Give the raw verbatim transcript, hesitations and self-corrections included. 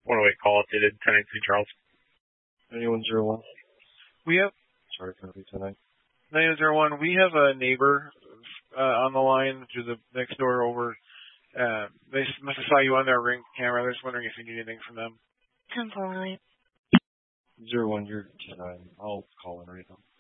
one oh eight call updated, ten eighteen Charles. ninety-one zero one. We have, Sorry, copy tonight. ninety-one zero one, we have a neighbor uh, on the line to the next door over. Uh, they must have saw you on their Ring camera. They're just wondering if you need anything from them. ten four one. Zero one, you're ten nine. I'll call in right now.